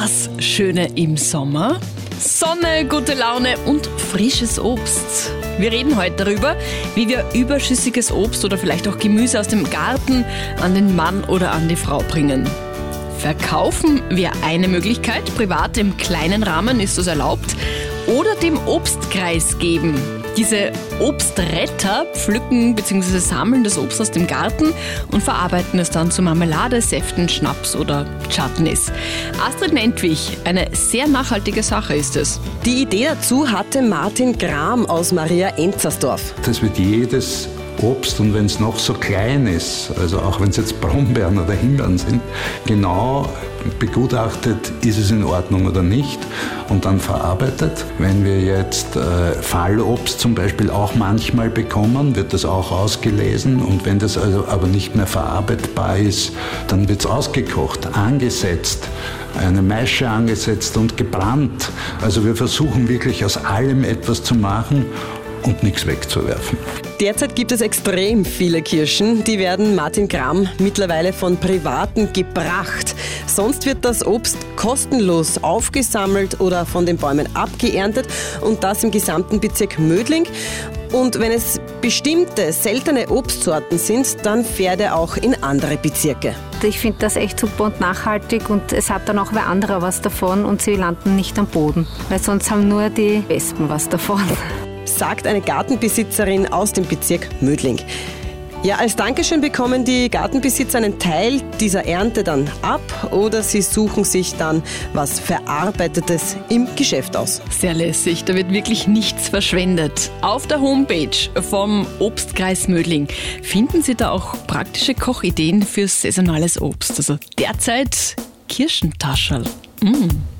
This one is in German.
das Schöne im Sommer? Sonne, gute Laune und frisches Obst. Wir reden heute darüber, wie wir überschüssiges Obst oder vielleicht auch Gemüse aus dem Garten an den Mann oder an die Frau bringen. Verkaufen wäre eine Möglichkeit, privat im kleinen Rahmen ist das erlaubt, oder dem Obstkreis geben. Diese Obstretter pflücken bzw. sammeln das Obst aus dem Garten und verarbeiten es dann zu Marmelade, Säften, Schnaps oder Chutneys. Astrid Nentwich, eine sehr nachhaltige Sache ist es. Die Idee dazu hatte Martin Gram aus Maria Enzersdorf. Das wird jedes Obst, und wenn es noch so klein ist, also auch wenn es jetzt Brombeeren oder Himbeeren sind, genau begutachtet, ist es in Ordnung oder nicht, und dann verarbeitet. Wenn wir jetzt Fallobst zum Beispiel auch manchmal bekommen, wird das auch ausgelesen, und wenn das also aber nicht mehr verarbeitbar ist, dann wird es ausgekocht, angesetzt, eine Maische angesetzt und gebrannt. Also wir versuchen wirklich aus allem etwas zu machen und nichts wegzuwerfen. Derzeit gibt es extrem viele Kirschen. Die werden Martin Gram mittlerweile von Privaten gebracht. Sonst wird das Obst kostenlos aufgesammelt oder von den Bäumen abgeerntet, und das im gesamten Bezirk Mödling. Und wenn es bestimmte seltene Obstsorten sind, dann fährt er auch in andere Bezirke. Ich finde das echt super und nachhaltig, und es hat dann auch wer anderer was davon und sie landen nicht am Boden, weil sonst haben nur die Wespen was davon. Sagt eine Gartenbesitzerin aus dem Bezirk Mödling. Ja, als Dankeschön bekommen die Gartenbesitzer einen Teil dieser Ernte dann ab, oder sie suchen sich dann was Verarbeitetes im Geschäft aus. Sehr lässig, da wird wirklich nichts verschwendet. Auf der Homepage vom Obstkreis Mödling finden Sie da auch praktische Kochideen für saisonales Obst. Also derzeit Kirschentaschel.